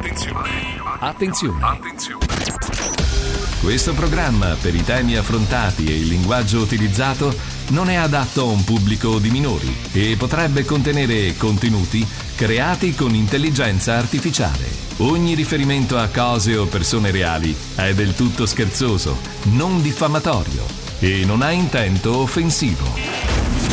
Attenzione. Questo programma, per i temi affrontati e il linguaggio utilizzato, non è adatto a un pubblico di minori e potrebbe contenere contenuti creati con intelligenza artificiale. Ogni riferimento a cose o persone reali è del tutto scherzoso, non diffamatorio e non ha intento offensivo.